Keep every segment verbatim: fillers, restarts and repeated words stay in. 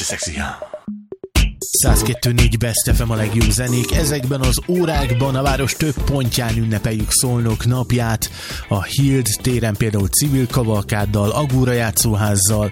Mister Sexy, huh? száz kettő négy Best ef em a legjobb zenék. Ezekben az órákban a város több pontján ünnepeljük Szolnok napját. A Hild téren például civil kavalkáddal, Agóra játszóházzal,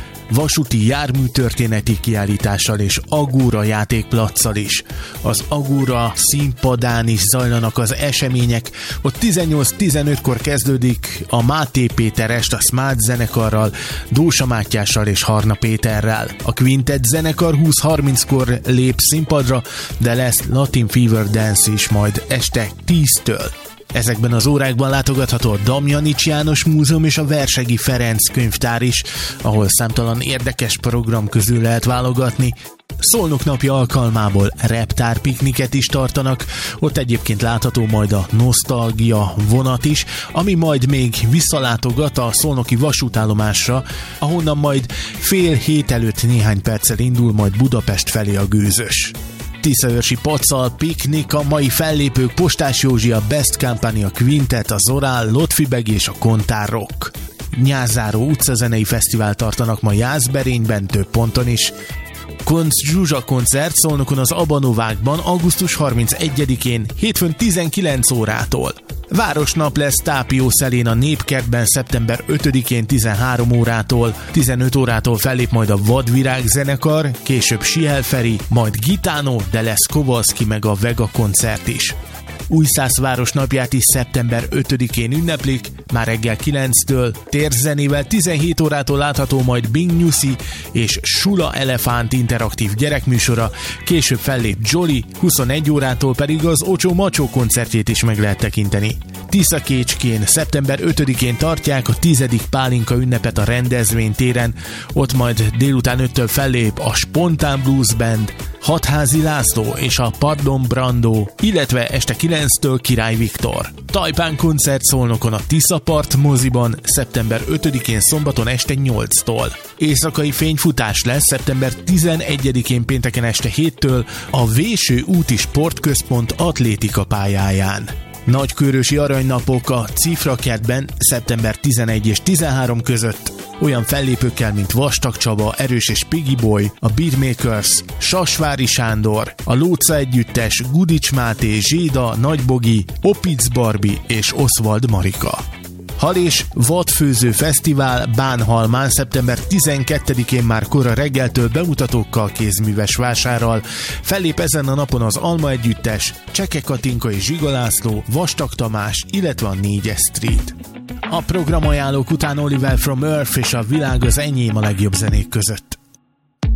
vasúti járműtörténeti kiállítással és Agóra játékplacccal is. Az Agóra színpadán is zajlanak az események. Ott tizennyolc tizenötkor kezdődik a Máté Péter est a Smart zenekarral, Dósa Mátyással és Harna Péterrel. A Quintet zenekar húsz harminckor lép színpadra, de lesz Latin Fever Dance is majd este tíztől. Ezekben az órákban látogatható a Damjanics János Múzeum és a Versegi Ferenc könyvtár is, ahol számtalan érdekes program közül lehet válogatni. Szolnok napja alkalmából reptárpikniket is tartanak, ott egyébként látható majd a Nosztalgia vonat is, ami majd még visszalátogat a szolnoki vasútállomásra, ahonnan majd fél hét előtt néhány perccel indul majd Budapest felé a gőzös. Tiszaőrsi Pacal piknik, a mai fellépők Postás Józsi, a Best Company, a Quintet, a Zorál, Lotfibeg és a Kontár Rock. Nyárzáró utcazenei fesztivál tartanak ma Jászberényben, több ponton is. Konc Zsuzsa koncert Szolnokon az Abanovákban augusztus harmincegyedikén hétfőn tizenkilenc órától. Városnap lesz Tápió Szelén a Népkertben szeptember ötödikén tizenhárom órától, tizenöt órától fellép majd a Vadvirág zenekar, később Siel Feri, majd Gitánó, de lesz Kowalski meg a Vega koncert is. Újszász városnapját is szeptember ötödikén ünneplik, már reggel kilenctől, térzenével tizenhét órától látható majd Bing Nyuszi és Sula Elefánt interaktív gyerekműsora, később fellép Jolly, huszonegy órától pedig az Ocsó Macsó koncertjét is meg lehet tekinteni. Tiszakécskén szeptember ötödikén tartják a tizedik pálinka ünnepet a rendezvénytéren, ott majd délután öttől fellép a Spontán Blues Band, Hatházi László és a Pardon Brandó, illetve este kilenctől Király Viktor. Tajpán koncert Szolnokon a Tiszapart moziban szeptember ötödikén szombaton este nyolctól. Éjszakai fényfutás lesz szeptember tizenegyedikén pénteken este héttől a Véső úti sportközpont atlétika pályáján. Nagykőrösi aranynapok a Cifrakertben szeptember tizenegy és tizenhárom között, olyan fellépőkkel, mint Vastag Csaba, Erős és Piggy Boy, a Beatmakers, Sasvári Sándor, a Lóca Együttes, Gudics Máté, Zséda, Nagybogi, Opic Barbie és Oswald Marika. Hal és vadfőző fesztivál Bánhalmán szeptember tizenkettedikén már kora reggeltől bemutatókkal, kézműves vásárral. Fellép ezen a napon az Alma Együttes, Cseke Katinka és Zsiga László, Vastag Tamás, illetve a négyes Street. A programajánlók után Oliver from Earth és a Világ az enyém a legjobb zenék között.